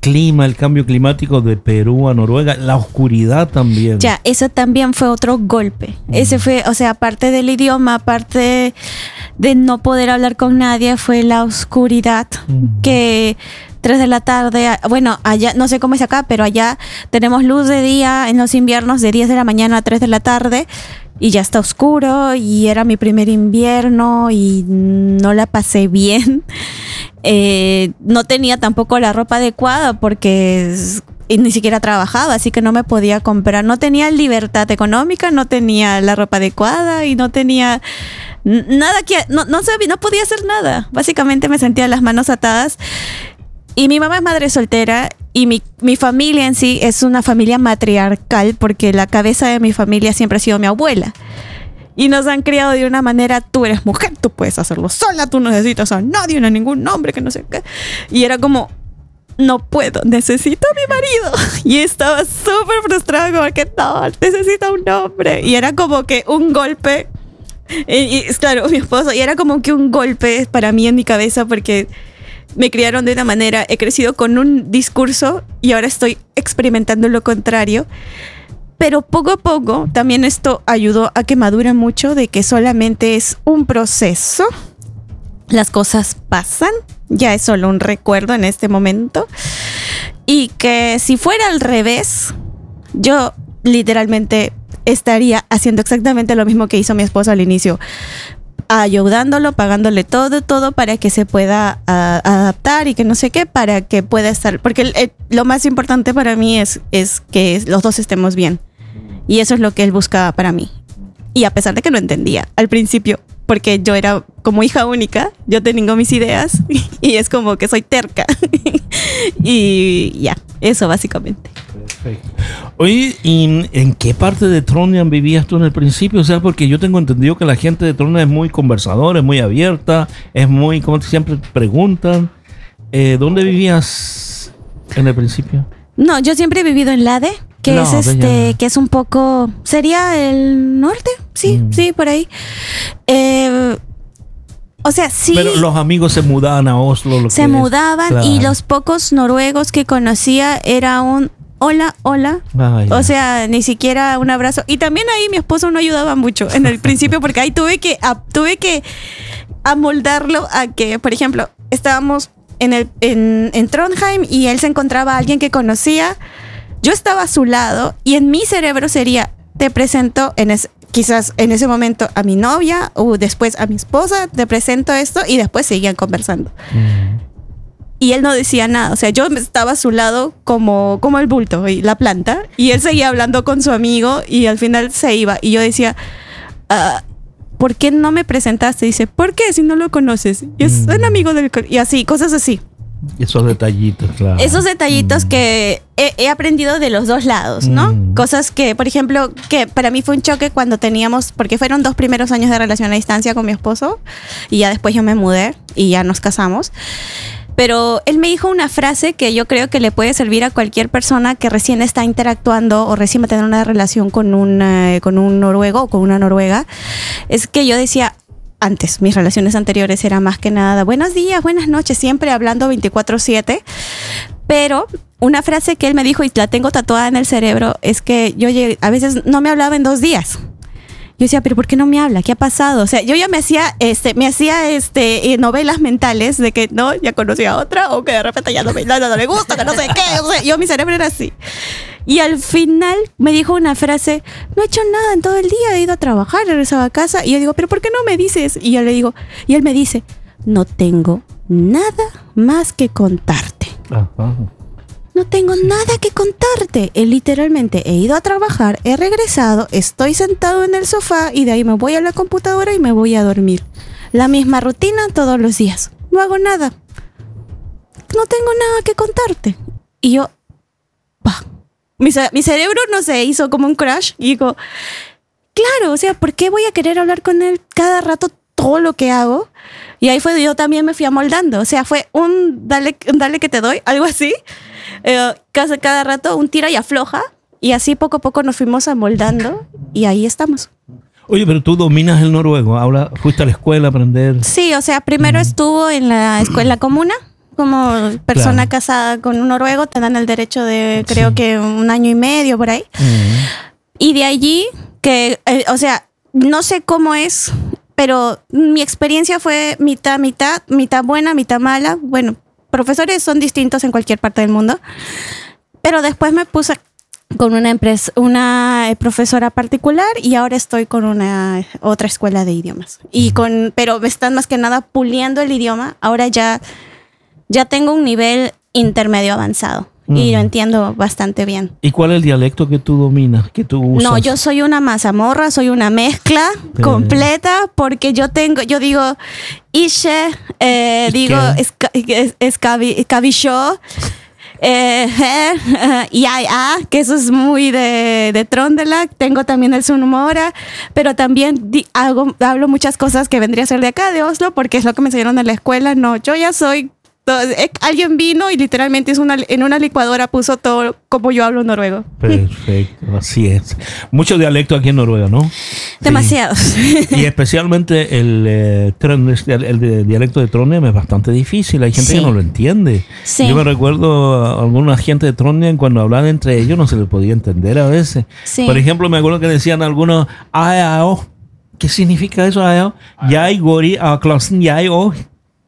clima, el cambio climático de Perú a Noruega, la oscuridad también. Ya, eso también fue otro golpe. Ese fue, o sea, aparte del idioma, aparte de no poder hablar con nadie, fue la oscuridad. Que 3 de la tarde, bueno, allá, no sé cómo es acá, pero allá tenemos luz de día en los inviernos de 10 de la mañana a 3 de la tarde y ya está oscuro y era mi primer invierno y no la pasé bien. No tenía tampoco la ropa adecuada porque ni siquiera trabajaba, así que no me podía comprar. No tenía libertad económica, no tenía la ropa adecuada y no tenía nada que... No sabía, no podía hacer nada. Básicamente me sentía las manos atadas. Y mi mamá es madre soltera y mi familia en sí es una familia matriarcal porque la cabeza de mi familia siempre ha sido mi abuela. Y nos han criado de una manera, tú eres mujer, tú puedes hacerlo sola, tú no necesitas a nadie, no a ningún hombre, que no sé qué. Y era como, no puedo, necesito a mi marido. Y estaba súper frustrada porque no, necesito a un hombre. Y era como que un golpe, y claro, mi esposo, y era como que un golpe para mí en mi cabeza porque... me criaron de una manera, he crecido con un discurso y ahora estoy experimentando lo contrario. Pero poco a poco también esto ayudó a que madure mucho de que solamente es un proceso. Las cosas pasan, ya es solo un recuerdo en este momento. Y que si fuera al revés, yo literalmente estaría haciendo exactamente lo mismo que hizo mi esposo al inicio. Ayudándolo, pagándole todo para que se pueda adaptar y que no sé qué, para que pueda estar, porque lo más importante para mí es que los dos estemos bien, y eso es lo que él buscaba para mí. Y a pesar de que no entendía al principio, porque yo era como hija única, yo tengo mis ideas y es como que soy terca y ya, eso básicamente. Perfecto. Oye, ¿y en qué parte de Trondheim vivías tú en el principio? O sea, porque yo tengo entendido que la gente de Trondheim es muy conversadora, es muy abierta, es muy, como siempre preguntan. ¿Dónde vivías en el principio? No, yo siempre he vivido en Lade, que que es un poco, sería el norte, sí, por ahí. O sea, sí. Pero los amigos se mudaban a Oslo. Se mudaban, claro. Y los pocos noruegos que conocía era un hola. O sea, ni siquiera un abrazo. Y también ahí mi esposo no ayudaba mucho en el principio porque ahí tuve que amoldarlo a que, por ejemplo, estábamos en Trondheim y él se encontraba a alguien que conocía. Yo estaba a su lado y en mi cerebro sería, te presento quizás en ese momento a mi novia o después a mi esposa, te presento esto y después seguían conversando. Y él no decía nada, o sea, yo estaba a su lado como el bulto y la planta y él seguía hablando con su amigo y al final se iba y yo decía, ¿por qué no me presentaste? Dice, ¿por qué? Si no lo conoces. Y es un amigo y así, cosas así. Esos detallitos, claro. Esos detallitos que he aprendido de los dos lados, ¿no? Cosas que, por ejemplo, que para mí fue un choque cuando teníamos, porque fueron 2 primeros años de relación a distancia con mi esposo y ya después yo me mudé y ya nos casamos. Pero él me dijo una frase que yo creo que le puede servir a cualquier persona que recién está interactuando o recién va a tener una relación con un noruego o con una noruega. Es que yo decía, antes, mis relaciones anteriores era más que nada buenos días, buenas noches, siempre hablando 24/7. Pero una frase que él me dijo y la tengo tatuada en el cerebro es que a veces no me hablaba en 2 días. Yo decía, pero ¿por qué no me habla? ¿Qué ha pasado? O sea, yo ya me hacía novelas mentales de que no, ya conocí a otra o que de repente ya no me gusta, que no sé qué. O sea, mi cerebro era así. Y al final me dijo una frase, no he hecho nada en todo el día, he ido a trabajar, he regresado a casa. Y yo digo, pero ¿por qué no me dices? Y yo le digo, y él me dice, no tengo nada más que contarte. No tengo nada que contarte. Literalmente he ido a trabajar, he regresado, estoy sentado en el sofá y de ahí me voy a la computadora y me voy a dormir. La misma rutina todos los días. No hago nada. No tengo nada que contarte. Y yo, mi cerebro, no sé, hizo como un crash y digo, claro, o sea, ¿por qué voy a querer hablar con él cada rato todo lo que hago? Y ahí fue, yo también me fui amoldando. O sea, fue un dale que te doy, algo así. Cada rato un tira y afloja y así poco a poco nos fuimos amoldando y ahí estamos. Oye, pero tú dominas el noruego, fuiste a la escuela a aprender. Sí, o sea, primero estuvo en la escuela comuna como persona Claro. casada con un noruego, te dan el derecho de, creo Sí. que 1 año y medio por ahí. Y de allí, o sea, no sé cómo es, pero mi experiencia fue mitad buena, mitad mala. Bueno, profesores son distintos en cualquier parte del mundo, pero después me puse con una profesora particular y ahora estoy con otra escuela de idiomas. Pero me están más que nada puliendo el idioma. Ahora ya tengo un nivel intermedio avanzado y lo entiendo bastante bien. ¿Y cuál es el dialecto que tú dominas, que tú usas? No, yo soy una mazamorra, soy una mezcla completa, porque yo digo ishe, digo escabillo, que eso es muy de Trøndelag. Tengo también el Sunnmøre, pero también hablo muchas cosas que vendría a ser de acá, de Oslo, porque es lo que me enseñaron en la escuela. No, yo ya soy... Alguien vino y literalmente en una licuadora puso todo como yo hablo noruego. Perfecto, así es. Mucho dialecto aquí en Noruega, ¿no? Demasiados. Sí. Y especialmente el dialecto de Trondheim es bastante difícil. Hay gente Sí. que no lo entiende. Sí. Yo me recuerdo a alguna gente de Trondheim cuando hablaban entre ellos no se les podía entender a veces. Sí. Por ejemplo, me acuerdo que decían algunos "Aao". ¿Qué significa eso? "Aao"? "Yai gori a klassen yai og".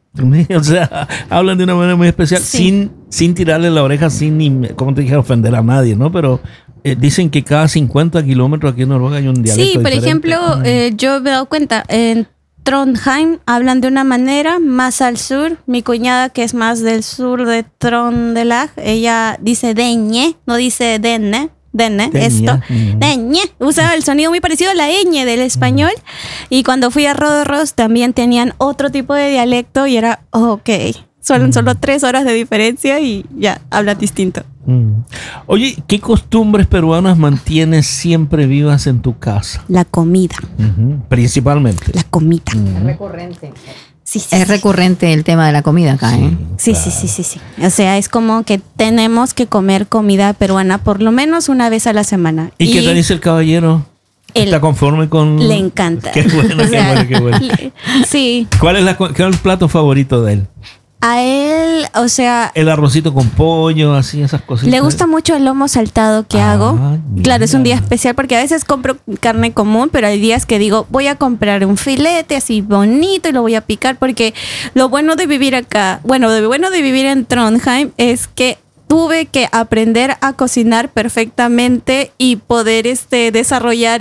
O sea, hablan de una manera muy especial, Sí. sin tirarle la oreja, sin, como te dije, ofender a nadie, ¿no? Pero dicen que cada 50 kilómetros aquí en Noruega hay un dialecto Sí, por diferente. ejemplo, yo me he dado cuenta, en Trondheim hablan de una manera, más al sur, mi cuñada que es más del sur de Trøndelag, ella dice deñe, no dice denne. Deñe. Esto. Deñe. Usa el sonido muy parecido a la ñ del español. Y cuando fui a Rodoros también tenían otro tipo de dialecto y era, ok, son solo 3 horas de diferencia y ya, hablan distinto. Oye, ¿qué costumbres peruanas mantienes siempre vivas en tu casa? La comida. Principalmente. La comida. Es recurrente. Sí, sí, Es sí. recurrente el tema de la comida acá, ¿eh? Sí, sí, sí, sí, sí. O sea, es como que tenemos que comer comida peruana por lo menos una vez a la semana. ¿Y qué te dice el caballero? ¿Está conforme con...? Le encanta. Qué bueno, O sea, qué bueno. Sí. ¿Cuál es el plato favorito de él? A él, o sea, El arrocito con pollo, así, esas cositas. le gusta mucho el lomo saltado que hago. mira. Claro, es un día especial porque a veces compro carne común, pero hay días que digo, voy a comprar un filete así bonito y lo voy a picar porque lo bueno de vivir acá, bueno de vivir en Trondheim es que tuve que aprender a cocinar perfectamente y poder desarrollar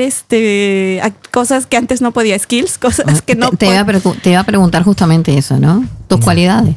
cosas que antes no podía, skills, cosas que no te iba a preguntar justamente eso, ¿no? Tus cualidades.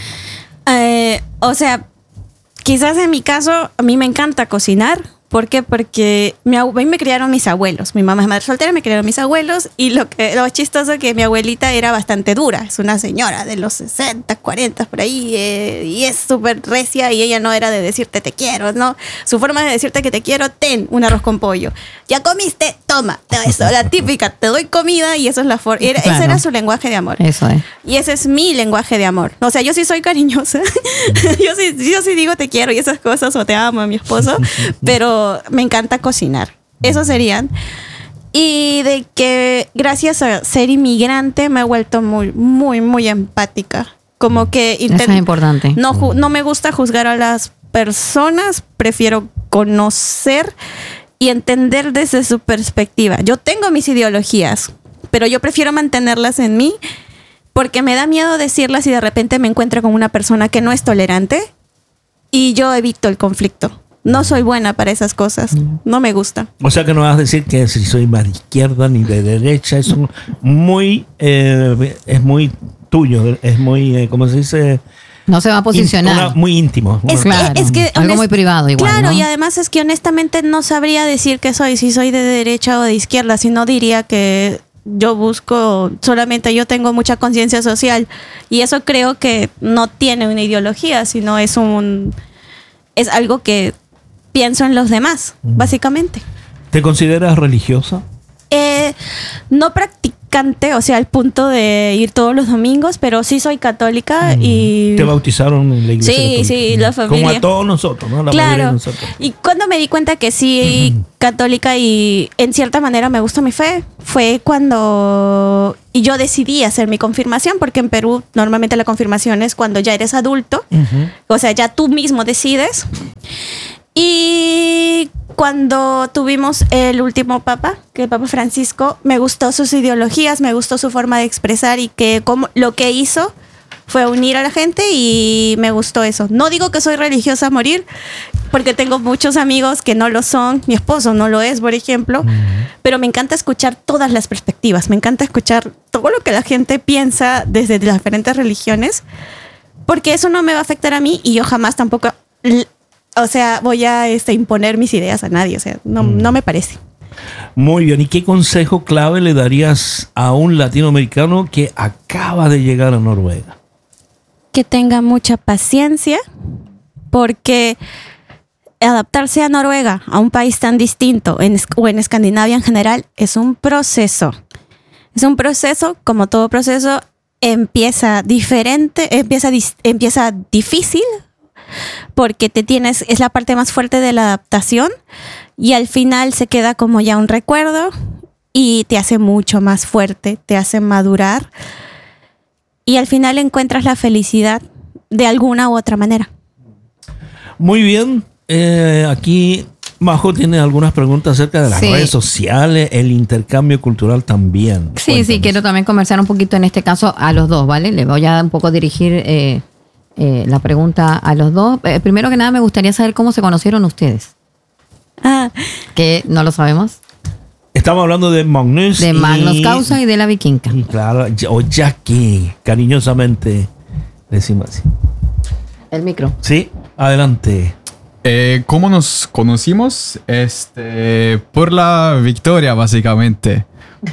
O sea, quizás en mi caso, a mí me encanta cocinar. ¿Por qué? Porque a mí me criaron mis abuelos. Mi mamá es madre soltera, me criaron mis abuelos. Y lo chistoso es que mi abuelita era bastante dura. Es una señora de los 60, 40, por ahí. Y es súper recia y ella no era de decirte te quiero, ¿no? Su forma de decirte que te quiero, ten un arroz con pollo. ¿Ya comiste? Toma. Eso, la típica, te doy comida y eso es la forma. Claro. Ese era su lenguaje de amor. Eso es. Y ese es mi lenguaje de amor. O sea, yo sí soy cariñosa. yo sí digo te quiero y esas cosas o te amo a mi esposo. Pero me encanta cocinar. Eso serían. Y de que gracias a ser inmigrante me he vuelto muy, muy, muy empática. Como que Eso es importante. no me gusta juzgar a las personas. Prefiero conocer y entender desde su perspectiva. Yo tengo mis ideologías, pero yo prefiero mantenerlas en mí porque me da miedo decirlas y de repente me encuentro con una persona que no es tolerante y yo evito el conflicto. No soy buena para esas cosas. No me gusta. O sea que no vas a decir que si soy más de izquierda ni de derecha. Es muy tuyo. Es muy, ¿cómo se dice? No se va a posicionar. Muy íntimo. Claro. Algo muy privado igual, Claro, ¿no? y además es que honestamente no sabría decir si soy de derecha o de izquierda, si no diría que yo busco, solamente yo tengo mucha conciencia social y eso creo que no tiene una ideología, sino es algo que pienso en los demás, básicamente. ¿Te consideras religiosa? No practicante, practicante, o sea, al punto de ir todos los domingos, pero sí soy católica y... Te bautizaron en la iglesia católica. Sí, la familia. Como a todos nosotros, ¿no? La mayoría de nosotros. Y cuando me di cuenta que sí, católica y en cierta manera me gusta mi fe, fue cuando yo decidí hacer mi confirmación, porque en Perú normalmente la confirmación es cuando ya eres adulto, o sea, ya tú mismo decides. Y cuando tuvimos el último papa, que el Papa Francisco, me gustó sus ideologías, me gustó su forma de expresar y que lo que hizo fue unir a la gente y me gustó eso. No digo que soy religiosa a morir, porque tengo muchos amigos que no lo son. Mi esposo no lo es, por ejemplo. Pero me encanta escuchar todas las perspectivas. Me encanta escuchar todo lo que la gente piensa desde las diferentes religiones, porque eso no me va a afectar a mí y yo jamás tampoco... O sea, voy a imponer mis ideas a nadie. O sea, no me parece. Muy bien. ¿Y qué consejo clave le darías a un latinoamericano que acaba de llegar a Noruega? Que tenga mucha paciencia, porque adaptarse a Noruega, a un país tan distinto, o en Escandinavia en general, es un proceso. Es un proceso, como todo proceso, empieza diferente, empieza difícil, porque es la parte más fuerte de la adaptación y al final se queda como ya un recuerdo y te hace mucho más fuerte, te hace madurar y al final encuentras la felicidad de alguna u otra manera. Muy bien, aquí Majo tiene algunas preguntas acerca de las redes sociales, el intercambio cultural también. Sí, quiero también conversar un poquito en este caso a los dos, ¿vale? Le voy a un poco dirigir la pregunta a los dos. Primero que nada me gustaría saber cómo se conocieron ustedes. Que no lo sabemos. Estamos hablando de Magnus. De Magnus Causa y de la Vikinga. Claro, o Jackie, cariñosamente decimos así. El micro. Sí, adelante. ¿Cómo nos conocimos? Por la Victoria, básicamente.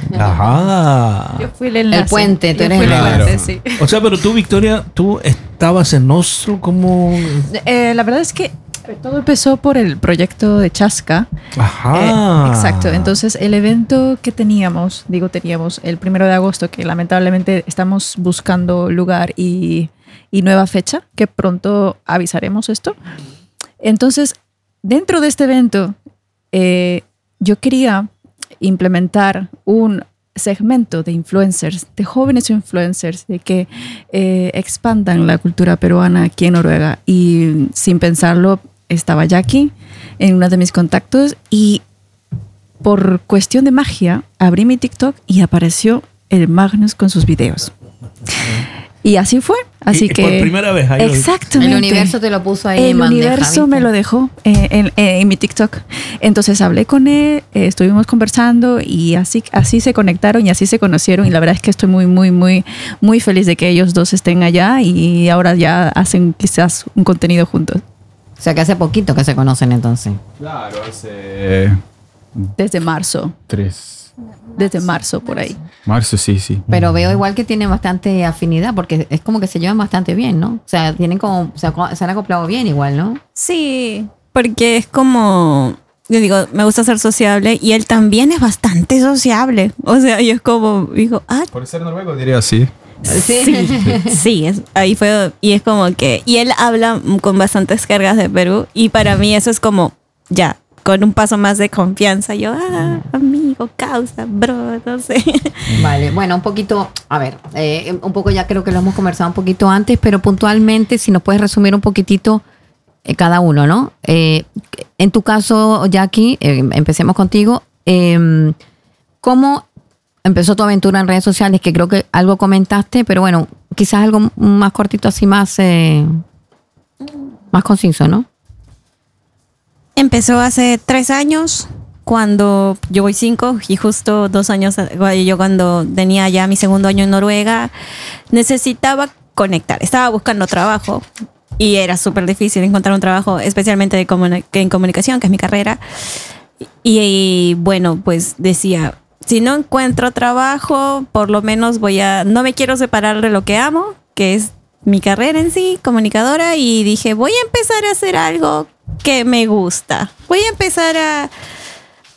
Ajá. Yo fui el enlace. El puente, tú eres el puente, sí. O sea, pero tú, Victoria, tú estabas en Oslo como... La verdad es que todo empezó por el proyecto de Chasca. Ajá. Exacto. Entonces, el evento que teníamos el 1 de agosto, que lamentablemente estamos buscando lugar y nueva fecha, que pronto avisaremos esto. Entonces, dentro de este evento, yo quería implementar un segmento de influencers, de jóvenes influencers, de que expandan la cultura peruana aquí en Noruega. Y sin pensarlo, estaba Jackie en uno de mis contactos y por cuestión de magia abrí mi TikTok y apareció el Magnus con sus videos. Y así fue. Así que por primera vez. El Exactamente. universo te lo puso ahí. El universo me lo dejó en mi TikTok. Entonces hablé con él, estuvimos conversando y así se conectaron y así se conocieron. Y la verdad es que estoy muy, muy, muy, muy feliz de que ellos dos estén allá y ahora ya hacen quizás un contenido juntos. O sea, que hace poquito que se conocen entonces. Claro, hace... Desde marzo. 3. Desde marzo, por ahí. Marzo, sí. Pero veo igual que tienen bastante afinidad porque es como que se llevan bastante bien, ¿no? O sea, tienen como se han acoplado bien igual, ¿no? Sí, porque es como... Yo digo, me gusta ser sociable y él también es bastante sociable. O sea, yo es como... Digo, Por ser noruego diría sí. Sí, ahí fue... Y es como que... Y él habla con bastantes cargas de Perú y para mí eso es como... Ya, con un paso más de confianza. Yo, amigo, causa, bro, no sé. Vale, bueno, un poquito, a ver, un poco ya creo que lo hemos conversado un poquito antes, pero puntualmente, si nos puedes resumir un poquitito cada uno, ¿no? En tu caso, Jackie, empecemos contigo. ¿Cómo empezó tu aventura en redes sociales? Que creo que algo comentaste, pero bueno, quizás algo más cortito, así más conciso, ¿no? Empezó hace 3 años, cuando yo voy 5 y justo 2 años, yo cuando tenía ya mi 2º año en Noruega, necesitaba conectar. Estaba buscando trabajo y era súper difícil encontrar un trabajo, especialmente en comunicación, que es mi carrera. Y bueno, pues decía, si no encuentro trabajo, por lo menos no me quiero separar de lo que amo, que es mi carrera en sí, comunicadora, y dije, voy a empezar a hacer algo que me gusta. Voy a empezar a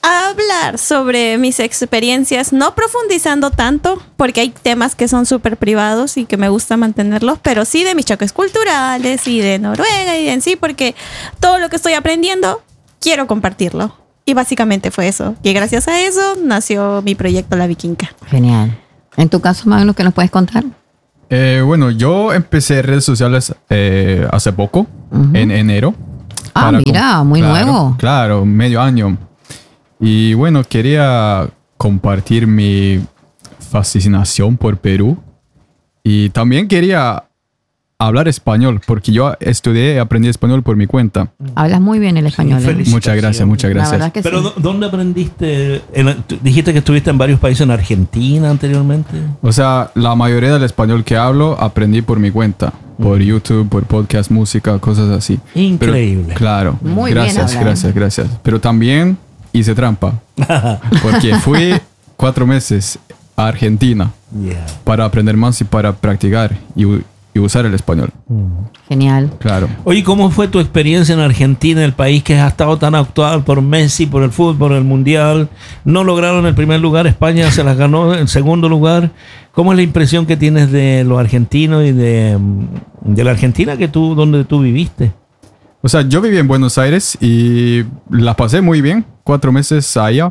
hablar sobre mis experiencias, no profundizando tanto, porque hay temas que son súper privados y que me gusta mantenerlos, pero sí de mis choques culturales y de Noruega y en sí, porque todo lo que estoy aprendiendo, quiero compartirlo. Y básicamente fue eso. Y gracias a eso nació mi proyecto La Vikinga. Genial. En tu caso, Magnus, ¿qué nos puedes contar? Bueno, yo empecé redes sociales hace poco, en enero. Ah, mira, muy nuevo. Claro, medio año. Y bueno, quería compartir mi fascinación por Perú. Y también quería hablar español, porque yo estudié y aprendí español por mi cuenta. Hablas muy bien el español. Sí, feliz. Muchas gracias, muchas La gracias. verdad que Pero sí. ¿dónde aprendiste? Dijiste que estuviste en varios países, en Argentina anteriormente. O sea, la mayoría del español que hablo aprendí por mi cuenta. Por YouTube, por podcast, música, cosas así. Increíble. Pero, claro. Muy bien gracias, hablado. gracias. Pero también hice trampa. Porque fui 4 meses a Argentina Yeah. para aprender más y para practicar y usar el español. Genial. Claro. Oye, ¿cómo fue tu experiencia en Argentina, el país que ha estado tan actual por Messi, por el fútbol, por el mundial? No lograron el primer lugar, España se las ganó en segundo lugar. ¿Cómo es la impresión que tienes de los argentinos y de la Argentina donde tú viviste? O sea, yo viví en Buenos Aires y la pasé muy bien, 4 meses allá.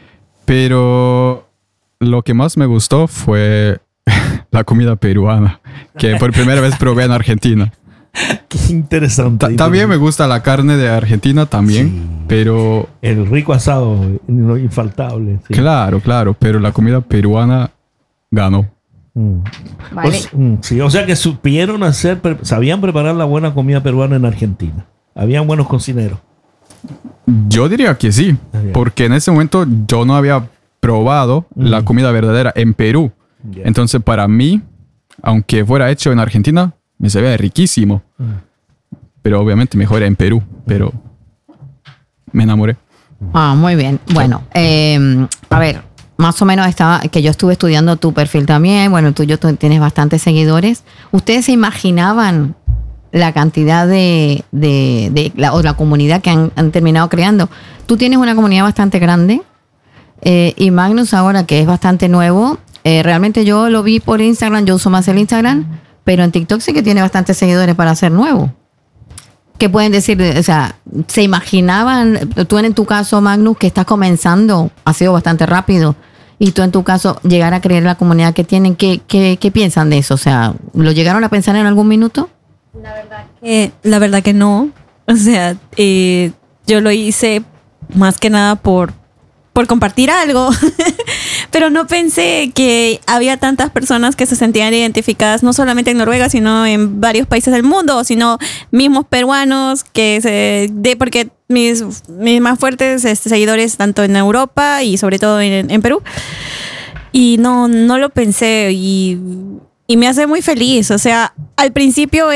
Pero lo que más me gustó fue la comida peruana, que por primera vez probé en Argentina. Qué interesante. También me gusta la carne de Argentina también, Sí. pero El rico asado, infaltable. Sí. claro, pero la comida peruana ganó. Mm. Vale. Sí, o sea que sabían preparar la buena comida peruana en Argentina. Habían buenos cocineros. Yo diría que sí, bien. porque en ese momento yo no había probado la comida verdadera en Perú. Ya. Entonces, para mí, aunque fuera hecho en Argentina, me sabía riquísimo. Pero obviamente mejor en Perú, pero me enamoré. Ah, muy bien. Bueno, a ver, más o menos que yo estuve estudiando tu perfil también. Bueno, tú tienes bastantes seguidores. ¿Ustedes se imaginaban la cantidad o la comunidad que han terminado creando? Tú tienes una comunidad bastante grande y Magnus ahora, que es bastante nuevo, realmente yo lo vi por Instagram, yo uso más el Instagram, pero en TikTok sí que tiene bastantes seguidores para ser nuevo. ¿Qué pueden decir? O sea, ¿se imaginaban, tú en tu caso, Magnus, que estás comenzando, ha sido bastante rápido, y tú en tu caso, llegar a creer la comunidad que tienen, ¿qué piensan de eso? O sea, ¿lo llegaron a pensar en algún minuto? La verdad que no. O sea, yo lo hice más que nada por compartir algo. Pero no pensé que había tantas personas que se sentían identificadas, no solamente en Noruega, sino en varios países del mundo, sino mismos peruanos, porque mis más fuertes seguidores tanto en Europa y sobre todo en Perú. Y no lo pensé y me hace muy feliz. O sea, al principio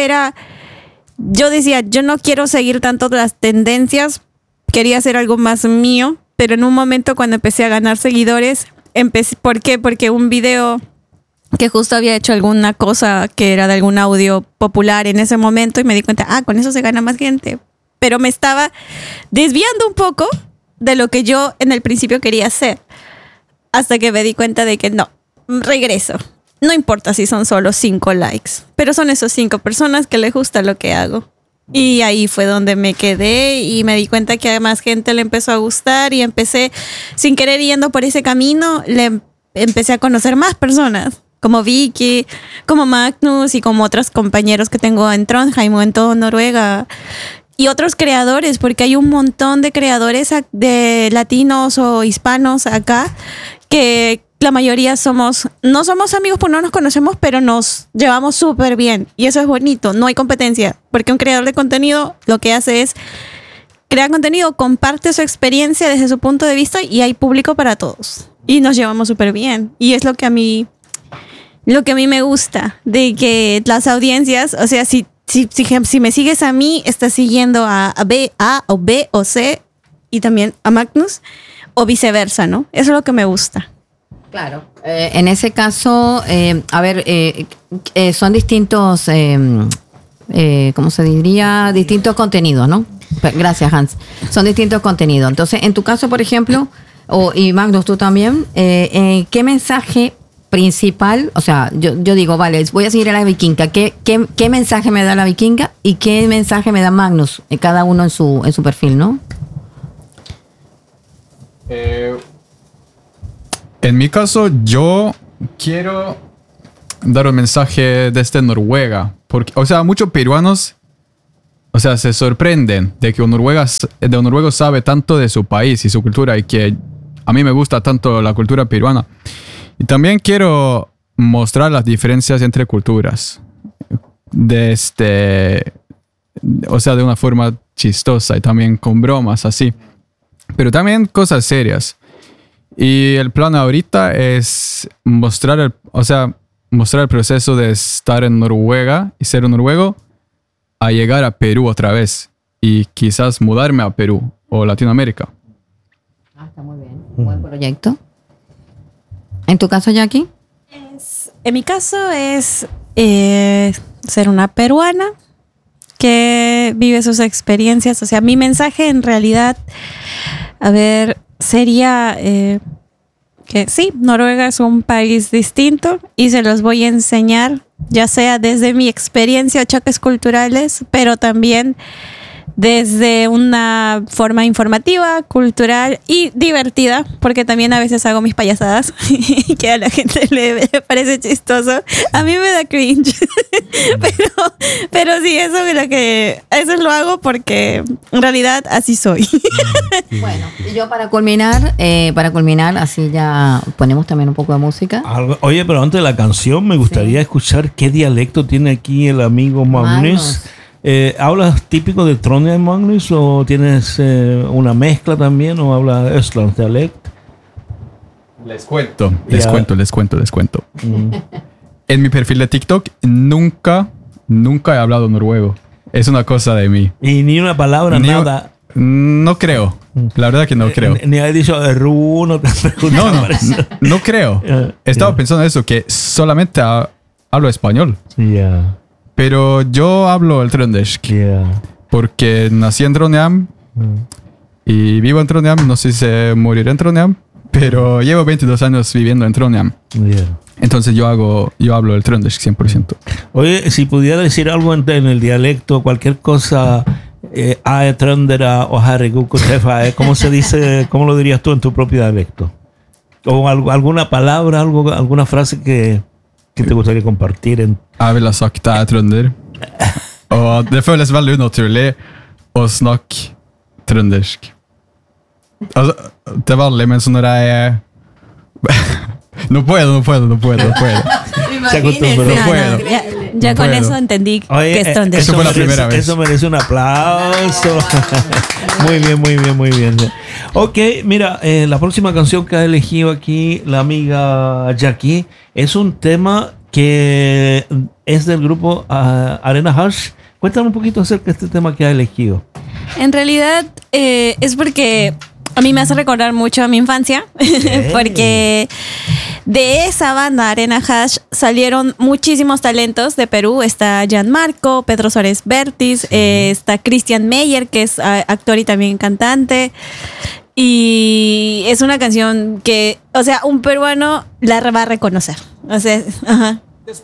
yo decía, yo no quiero seguir tanto las tendencias, quería hacer algo más mío, pero en un momento cuando empecé a ganar seguidores, ¿por qué? Porque un video que justo había hecho alguna cosa que era de algún audio popular en ese momento y me di cuenta, con eso se gana más gente. Pero me estaba desviando un poco de lo que yo en el principio quería hacer. Hasta que me di cuenta de que no, regreso. No importa si son solo 5 likes, pero son esos 5 personas que les gusta lo que hago. Y ahí fue donde me quedé y me di cuenta que a más gente le empezó a gustar y empecé, sin querer yendo por ese camino, empecé a conocer más personas, como Vicky, como Magnus y como otros compañeros que tengo en Trondheim o en todo Noruega. Y otros creadores, porque hay un montón de creadores de latinos o hispanos acá que la mayoría no somos amigos porque no nos conocemos, pero nos llevamos súper bien. Y eso es bonito, no hay competencia. Porque un creador de contenido lo que hace es crear contenido, comparte su experiencia desde su punto de vista y hay público para todos. Y nos llevamos súper bien. Y es lo que a mí me gusta, de que las audiencias, o sea, si me sigues a mí, estás siguiendo a B, A o B o C y también a Magnus o viceversa, ¿no? Eso es lo que me gusta. Claro. En ese caso, son distintos, ¿cómo se diría? Distintos contenidos, ¿no? Gracias, Hans. Son distintos contenidos. Entonces, en tu caso, por ejemplo, Y Magnus, tú también, ¿qué mensaje principal? O sea, yo digo, vale, voy a seguir a la vikinga. ¿Qué mensaje me da la vikinga y qué mensaje me da Magnus? Cada uno en su perfil, ¿no? En mi caso, yo quiero dar un mensaje desde Noruega. Porque, o sea, muchos peruanos, o sea, se sorprenden de que un noruego sabe tanto de su país y su cultura, y que a mí me gusta tanto la cultura peruana. Y también quiero mostrar las diferencias entre culturas. O sea, de una forma chistosa y también con bromas así. Pero también cosas serias. Y el plan ahorita es mostrar el proceso de estar en Noruega y ser un noruego a llegar a Perú otra vez. Y quizás mudarme a Perú o Latinoamérica. Está muy bien. Buen proyecto. ¿En tu caso, Jackie? En mi caso es ser una peruana que vive sus experiencias. O sea, mi mensaje en realidad, sería que sí, Noruega es un país distinto y se los voy a enseñar, ya sea desde mi experiencia o choques culturales, pero también desde una forma informativa, cultural y divertida, porque también a veces hago mis payasadas que a la gente le parece chistoso. A mí me da cringe, pero sí, eso lo hago porque en realidad así soy. Bueno, y yo para culminar, así ya ponemos también un poco de música. Oye, pero antes de la canción me gustaría escuchar qué dialecto tiene aquí el amigo Magnus. ¿Hablas típico de Trondheim, Magnus, o tienes una mezcla también, o hablas Östlandsdialekt? Les cuento. En mi perfil de TikTok nunca he hablado noruego. Es una cosa de mí. Y ni una palabra, nada. No creo. La verdad que no creo. Ni he dicho no te pregunto. No creo. Estaba pensando eso, que solamente hablo español. Yeah. Pero yo hablo el trøndersk. Yeah. Porque nací en Trondheim y vivo en Trondheim. No sé si moriré en Trondheim, pero llevo 22 años viviendo en Trondheim. Yeah. Entonces yo hablo el trøndersk 100%. Oye, si pudiera decir algo en el dialecto, cualquier cosa, trøndere o herregud, ¿cómo se dice? ¿Cómo lo dirías tú en tu propio dialecto? O alguna palabra, alguna frase que te gustaría compartir en... Jeg ville sagt jeg trønder. Og det føles veldig unaturlig å snakke trøndersk. Altså, til vanlig, men så når jeg No puedo. Se acostumbró. No puedo. Ya con eso entendí que es trøndersk. Eso fue la primera vez. Eso merece un aplauso. Muy bien. Ok, mira, la próxima canción que ha elegido aquí la amiga Jackie es un tema que es del grupo Arena Hash. Cuéntame un poquito acerca de este tema que ha elegido. En realidad es porque a mí me hace recordar mucho a mi infancia, porque de esa banda Arena Hash salieron muchísimos talentos de Perú. Está Gianmarco, Pedro Suárez Vértiz, está Christian Meyer, que es actor y también cantante. Y es una canción que, o sea, un peruano la va a reconocer. O sea,